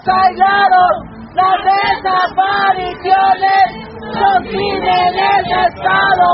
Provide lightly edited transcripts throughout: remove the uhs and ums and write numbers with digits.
aislados, las desapariciones son crímenes de Estado.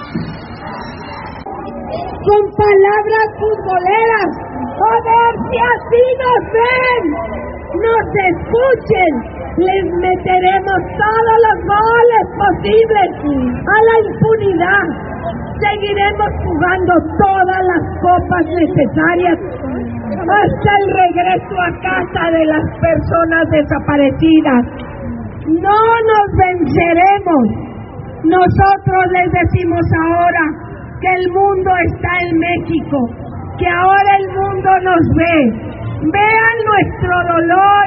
Con palabras futboleras, joder, si así nos ven, nos escuchen, les meteremos todos los goles posibles a la impunidad. Seguiremos jugando todas las copas necesarias hasta el regreso a casa de las personas desaparecidas. No nos venceremos. Nosotros les decimos ahora que el mundo está en México, que ahora el mundo nos ve. Vean nuestro dolor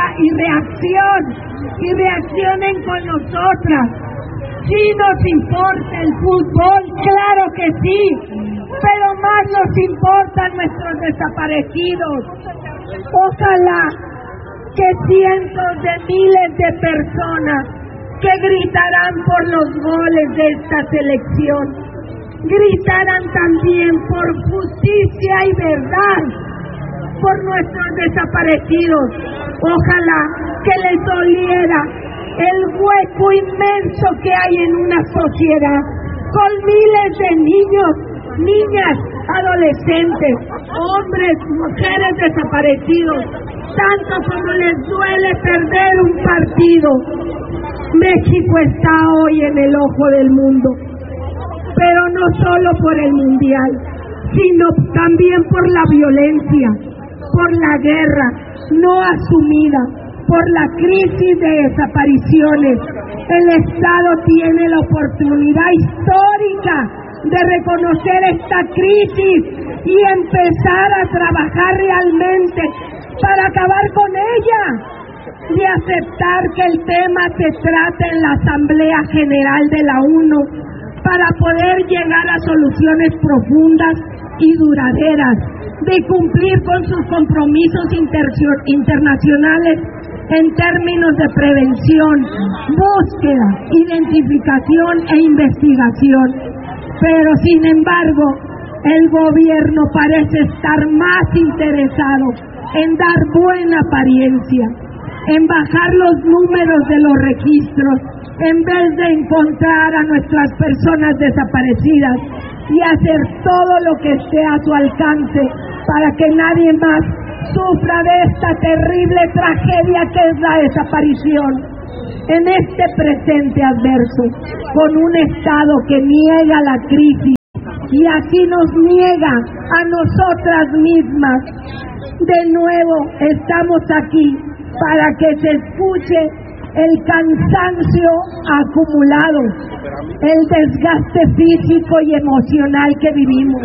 y reaccionen con nosotras. Sí nos importa el fútbol, claro que sí, pero más nos importan nuestros desaparecidos. Ojalá que cientos de miles de personas que gritarán por los goles de esta selección, gritarán también por justicia y verdad, por nuestros desaparecidos. Ojalá que les doliera el hueco inmenso que hay en una sociedad, con miles de niños, niñas, adolescentes, hombres, mujeres desaparecidos, tanto como les duele perder un partido. México está hoy en el ojo del mundo, pero no solo por el mundial, sino también por la violencia, por la guerra no asumida, por la crisis de desapariciones. El Estado tiene la oportunidad histórica de reconocer esta crisis y empezar a trabajar realmente para acabar con ella, y aceptar que el tema se trate en la Asamblea General de la ONU para poder llegar a soluciones profundas y duraderas, de cumplir con sus compromisos internacionales en términos de prevención, búsqueda, identificación e investigación. Pero sin embargo, el gobierno parece estar más interesado en dar buena apariencia, en bajar los números de los registros, en vez de encontrar a nuestras personas desaparecidas y hacer todo lo que esté a su alcance para que nadie más sufra de esta terrible tragedia que es la desaparición. En este presente adverso, con un Estado que niega la crisis y así nos niega a nosotras mismas, de nuevo estamos aquí para que se escuche el cansancio acumulado, el desgaste físico y emocional que vivimos.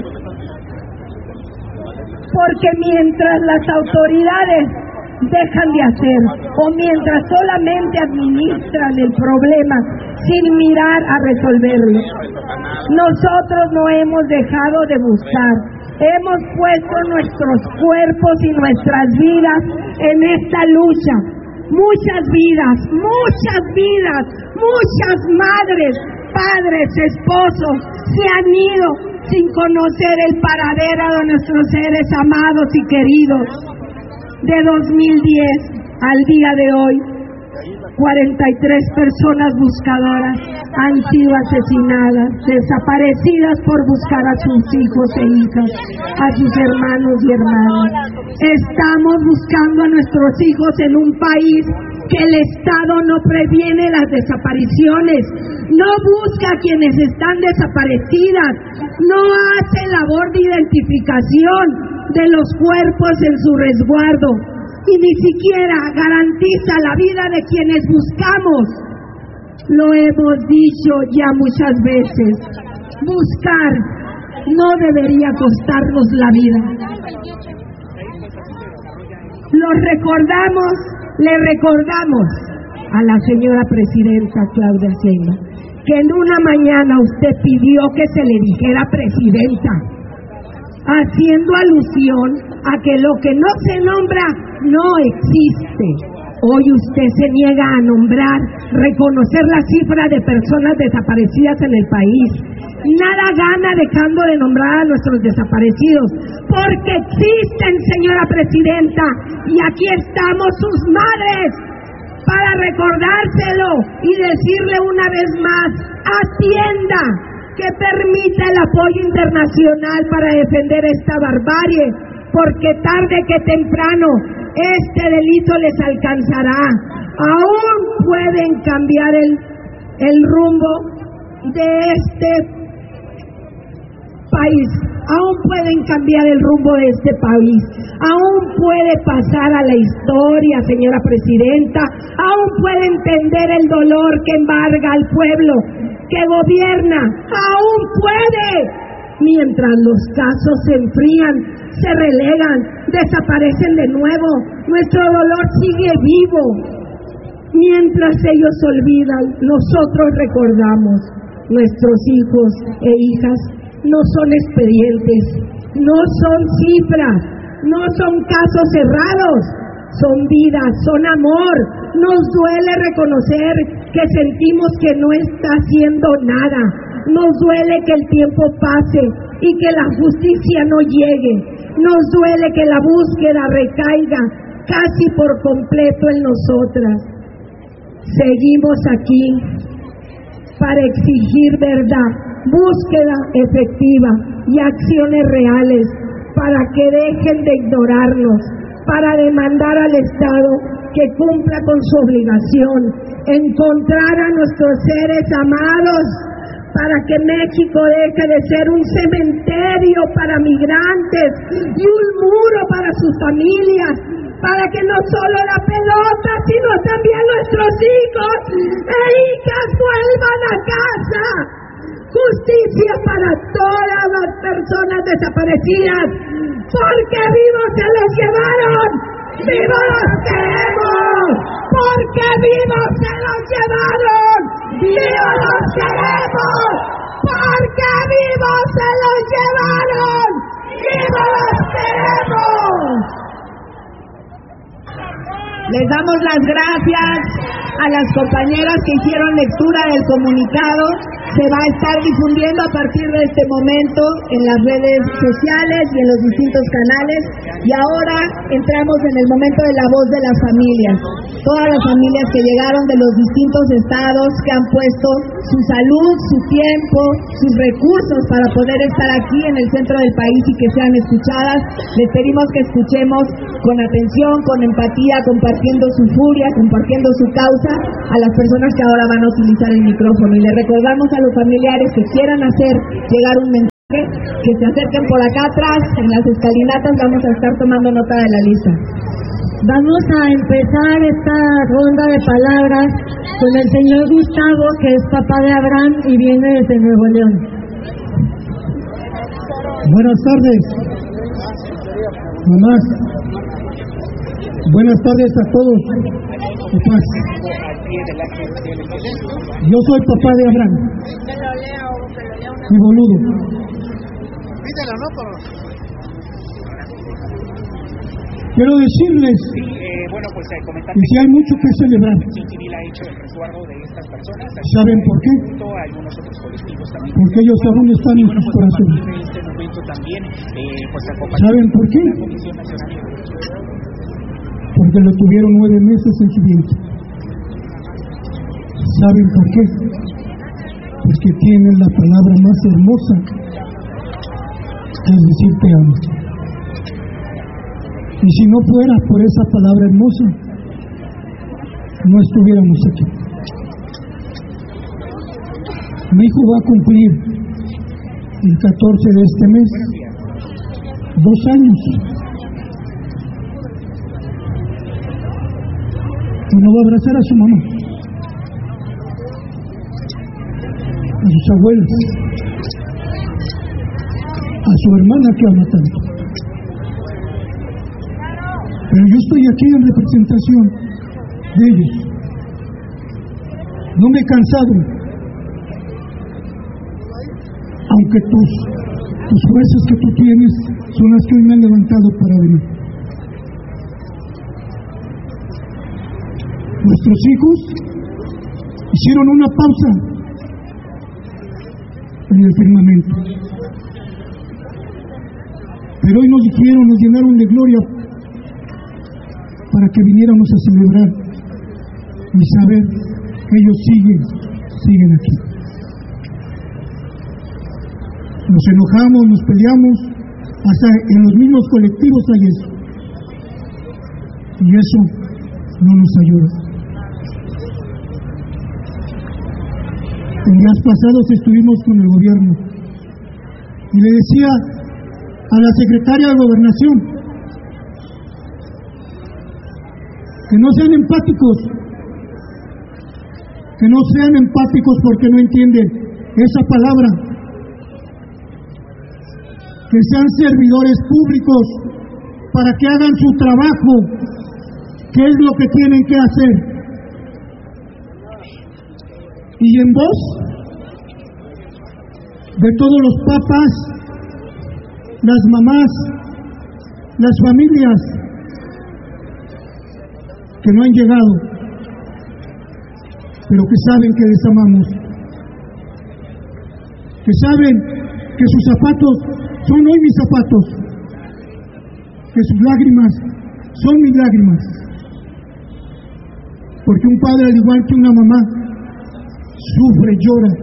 Porque mientras las autoridades dejan de hacer, o mientras solamente administran el problema sin mirar a resolverlo, nosotros no hemos dejado de buscar. Hemos puesto nuestros cuerpos y nuestras vidas en esta lucha. Muchas vidas, muchas madres, padres, esposos se han ido sin conocer el paradero de nuestros seres amados y queridos. De 2010 al día de hoy, 43 personas buscadoras han sido asesinadas, desaparecidas por buscar a sus hijos e hijas, a sus hermanos y hermanas. Estamos buscando a nuestros hijos en un país que el Estado no previene las desapariciones, no busca a quienes están desaparecidas, no hace labor de identificación de los cuerpos en su resguardo y ni siquiera garantiza la vida de quienes buscamos. Lo hemos dicho ya muchas veces, buscar no debería costarnos la vida. Le recordamos a la señora presidenta Claudia Sheinbaum que en una mañana usted pidió que se le dijera presidenta, haciendo alusión a que lo que no se nombra no existe. Hoy usted se niega a nombrar, reconocer la cifra de personas desaparecidas en el país. Nada gana dejando de nombrar a nuestros desaparecidos, porque existen, señora presidenta, y aquí estamos sus madres para recordárselo y decirle una vez más: atienda, que permita el apoyo internacional para defender esta barbarie, porque tarde que temprano este delito les alcanzará. Aún pueden cambiar el rumbo de este país, aún pueden cambiar el rumbo de este país, aún puede pasar a la historia, señora presidenta, aún puede entender el dolor que embarga al pueblo que gobierna, aún puede. Mientras los casos se enfrían, se relegan, desaparecen de nuevo, nuestro dolor sigue vivo. Mientras ellos olvidan, nosotros recordamos. Nuestros hijos e hijas no son expedientes, no son cifras, no son casos cerrados, son vidas, son amor. Nos duele reconocer que sentimos que no está haciendo nada, nos duele que el tiempo pase y que la justicia no llegue, nos duele que la búsqueda recaiga casi por completo en nosotras. Seguimos aquí para exigir verdad, búsqueda efectiva y acciones reales, para que dejen de ignorarnos, para demandar al Estado que cumpla con su obligación, encontrar a nuestros seres amados, para que México deje de ser un cementerio para migrantes y un muro para sus familias, para que no solo la pelota, sino también nuestros hijos e hijas vuelvan a casa. Justicia para todas las personas desaparecidas, porque vivos se los llevaron, vivos los queremos, porque vivos se los llevaron, vivos los queremos, porque vivos se los llevaron, vivos los queremos. Les damos las gracias a las compañeras que hicieron lectura del comunicado. Se va a estar difundiendo a partir de este momento en las redes sociales y en los distintos canales. Y ahora entramos en el momento de la voz de las familias. Todas las familias que llegaron de los distintos estados, que han puesto su salud, su tiempo, sus recursos para poder estar aquí en el centro del país y que sean escuchadas. Les pedimos que escuchemos con atención, con empatía, compartiendo su furia, compartiendo su causa a las personas que ahora van a utilizar el micrófono. Y les recordamos a los familiares que quieran hacer llegar un mensaje, que se acerquen por acá atrás, en las escalinatas vamos a estar tomando nota de la lista. Vamos a empezar esta ronda de palabras con el señor Gustavo, que es papá de Abraham y viene desde Nuevo León. Buenas tardes, mamás. Buenas tardes a todos, papás. Yo soy papá de Abraham, mi boludo. Quiero decirles que si hay mucho que celebrar. ¿Saben por qué? Porque ellos aún están en sus corazones. ¿Saben por qué? Porque lo tuvieron 9 meses en su vientre. ¿Saben por qué? Porque tienen la palabra más hermosa, es decir, te amo. Y si no fuera por esa palabra hermosa, no estuviéramos aquí. Mi hijo va a cumplir el 14 de este mes 2 años. Y no va a abrazar a su mamá, a sus abuelas, a su hermana que ama tanto. Pero yo estoy aquí en representación de ellos. No me he cansado, aunque tus fuerzas que tú tienes son las que hoy me han levantado para venir. Nuestros hijos hicieron una pausa en el firmamento, pero hoy nos llenaron de gloria para que viniéramos a celebrar y saber que ellos siguen aquí. Nos enojamos, nos peleamos, hasta en los mismos colectivos hay eso. Y eso no nos ayuda. En días pasados estuvimos con el gobierno y le decía a la secretaria de Gobernación que no sean empáticos, porque no entienden esa palabra, que sean servidores públicos para que hagan su trabajo, que es lo que tienen que hacer. Y en voz de todos los papás, las mamás, las familias que no han llegado, pero que saben que les amamos, que saben que sus zapatos son hoy mis zapatos, que sus lágrimas son mis lágrimas, porque un padre, al igual que una mamá, sufre, llora,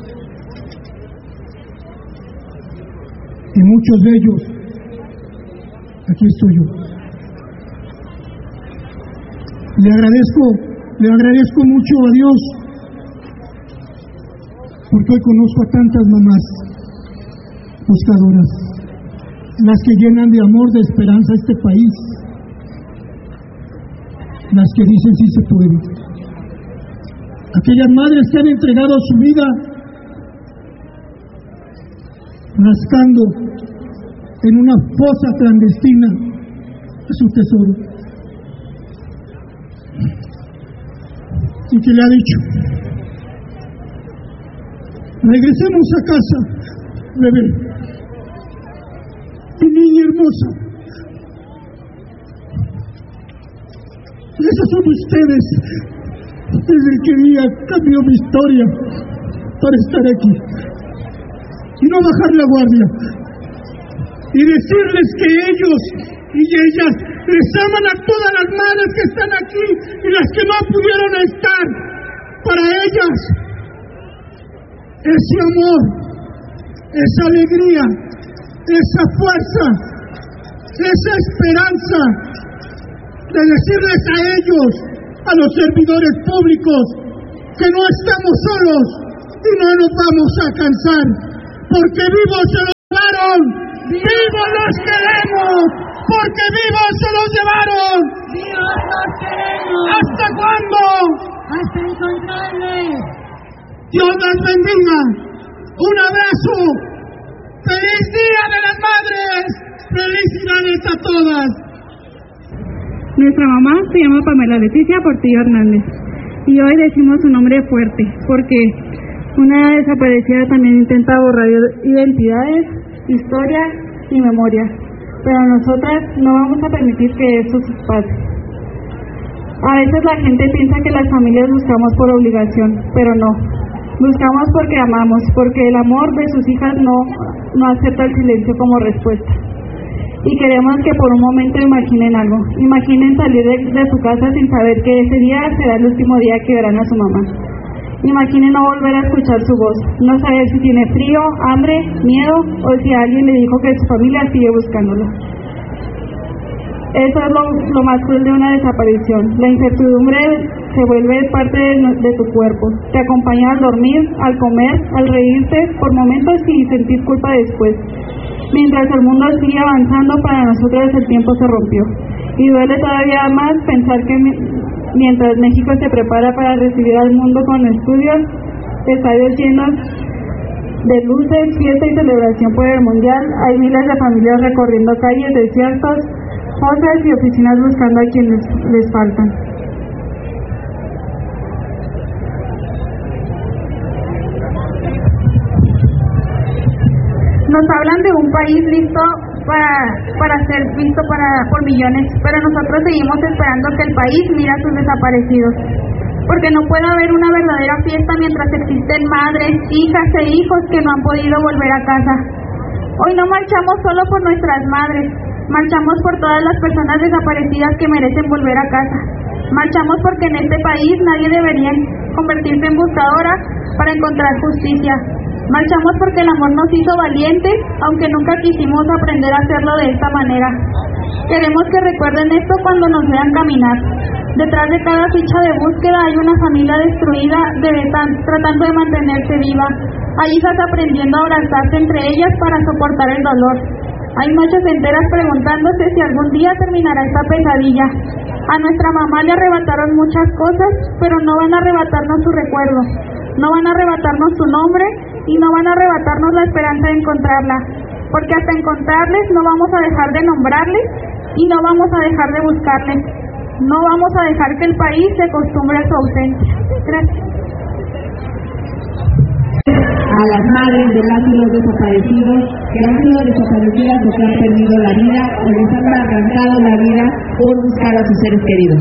y muchos de ellos, aquí estoy yo. Le agradezco mucho a Dios, porque hoy conozco a tantas mamás buscadoras, las que llenan de amor, de esperanza a este país, las que dicen sí se puede. Aquellas madres que han entregado su vida rascando en una fosa clandestina a su tesoro, y que le ha dicho: regresemos a casa, bebé, mi niña hermosa. Esos son ustedes, desde el que día cambió mi historia para estar aquí y no bajar la guardia y decirles que ellos y ellas les aman a todas las madres que están aquí y las que no pudieron estar. Para ellas ese amor, esa alegría, esa fuerza, esa esperanza de decirles a ellos, a los servidores públicos, que no estamos solos y no nos vamos a cansar, porque vivos se los llevaron, vivos los queremos, porque vivos se los llevaron. ¡Vivos los queremos! ¿Hasta cuándo? ¡Hasta encontrarles! Dios las bendiga. Un abrazo. ¡Feliz Día de las Madres! ¡Felicidades a todas! Nuestra mamá se llama Pamela Leticia Portillo Hernández y hoy decimos su nombre fuerte porque una desaparecida también intenta borrar identidades, historia y memoria, pero nosotras no vamos a permitir que eso pase. A veces la gente piensa que las familias buscamos por obligación, pero no. Buscamos porque amamos, porque el amor de sus hijas no acepta el silencio como respuesta. Y queremos que por un momento imaginen algo. Imaginen salir de su casa sin saber que ese día será el último día que verán a su mamá. Imaginen no volver a escuchar su voz, no saber si tiene frío, hambre, miedo o si alguien le dijo que su familia sigue buscándolo. Eso es lo más cruel de una desaparición. La incertidumbre se vuelve parte de tu cuerpo. Te acompaña al dormir, al comer, al reírte por momentos y sentir culpa después. Mientras el mundo sigue avanzando, para nosotros el tiempo se rompió. Y duele todavía más pensar que mientras México se prepara para recibir al mundo con estudios, estadios llenos de luces, fiesta y celebración por el Mundial, hay miles de familias recorriendo calles desiertos, fosas y oficinas buscando a quienes les faltan. Nos hablan de un país listo para ser visto por millones, pero nosotros seguimos esperando que el país mire a sus desaparecidos, porque no puede haber una verdadera fiesta mientras existen madres, hijas e hijos que no han podido volver a casa. Hoy no marchamos solo por nuestras madres, Marchamos por todas las personas desaparecidas que merecen volver a casa. Marchamos porque en este país nadie debería convertirse en buscadora para encontrar justicia. Marchamos porque el amor nos hizo valientes, aunque nunca quisimos aprender a hacerlo de esta manera. Queremos que recuerden esto cuando nos vean caminar. Detrás de cada ficha de búsqueda hay una familia destruida tratando de mantenerse viva. Hay hijas aprendiendo a abrazarse entre ellas para soportar el dolor. Hay noches enteras preguntándose si algún día terminará esta pesadilla. A nuestra mamá le arrebataron muchas cosas, pero no van a arrebatarnos su recuerdo. No van a arrebatarnos su nombre y no van a arrebatarnos la esperanza de encontrarla. Porque hasta encontrarles no vamos a dejar de nombrarles y no vamos a dejar de buscarles. No vamos a dejar que el país se acostumbre a su ausencia. Gracias. A las madres de las y los desaparecidos, que han sido desaparecidas o que han perdido la vida o les han arrancado la vida por buscar a sus seres queridos.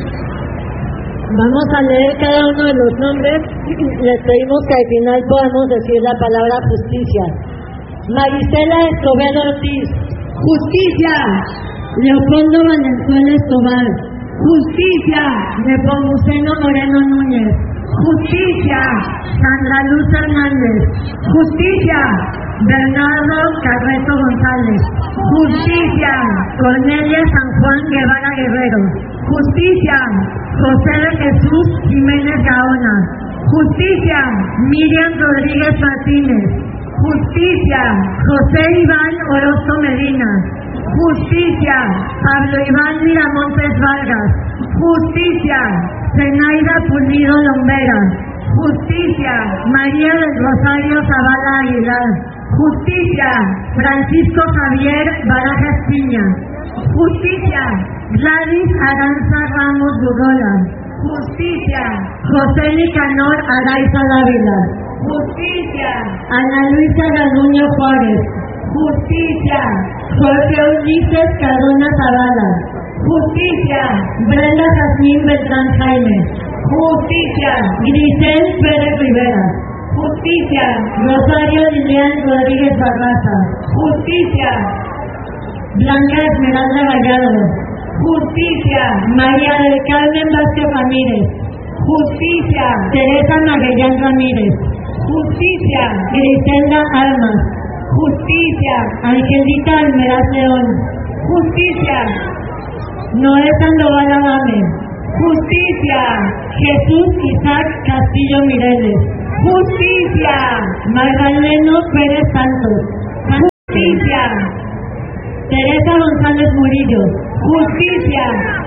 Vamos a leer cada uno de los nombres. Les pedimos que al final podamos decir la palabra justicia. Marisela Escobedo Ortiz. ¡Justicia! Leopoldo Valenzuela Escobar. Justicia. Nepomuceno Moreno Núñez. Justicia. Sandra Luz Hernández. Justicia. Bernardo Carreto González. Justicia. Cornelia San Juan Guevara Guerrero. Justicia. José de Jesús Jiménez Gaona. Justicia. Miriam Rodríguez Martínez. Justicia. José Iván Orozco Medina. Justicia. Pablo Iván Miramontes Vargas. Justicia. Zenaida Pulido Lombera. Justicia. María del Rosario Zavala Aguilar. Justicia. Francisco Javier Barajas Piña. Justicia. Gladys Aranza Ramos Burrola. Justicia. José Nicanor Araiza Dávila. Justicia. Ana Luisa Garduño Juárez. Justicia. Jorge Ulises Cardona Zavala. Justicia. Brenda Jazmín Beltrán Jaime. Justicia. Grisel Pérez Rivera. Justicia. Rosario Lilian Rodríguez Barraza. Justicia. Blanca Esmeralda Gallardo. Justicia. María del Carmen Vázquez Ramírez. Justicia. Teresa Magallán Ramírez. Justicia. Griselda Armas. Justicia. Angelita Almeraz León. Justicia. Noé Sandoval Adame. Justicia. Jesús Isaac Castillo Mireles. Justicia. Magdaleno Pérez Santos. Justicia. Teresa González Murillo. Justicia.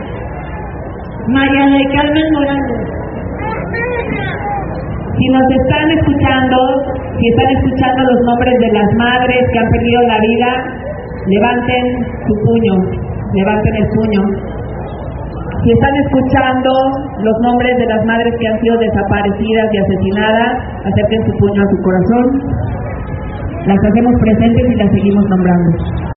María del Carmen Morales. Si nos están escuchando, si están escuchando los nombres de las madres que han perdido la vida, levanten su puño, levanten el puño. Si están escuchando los nombres de las madres que han sido desaparecidas y asesinadas, acerquen su puño a su corazón. Las hacemos presentes y las seguimos nombrando.